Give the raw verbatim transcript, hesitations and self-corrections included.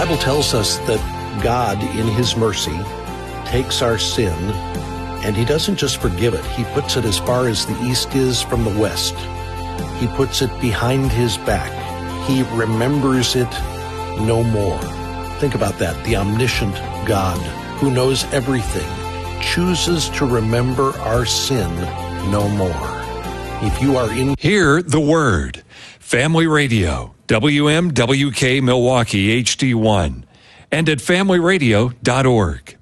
Bible tells us that God, in his mercy, takes our sin, and he doesn't just forgive it. He puts it as far as the east is from the west. He puts it behind his back. He remembers it no more. Think about that. The omniscient God, who knows everything, chooses to remember our sin no more. If you are in... Hear the word. Family Radio, W M W K Milwaukee H D one, and at family radio dot org.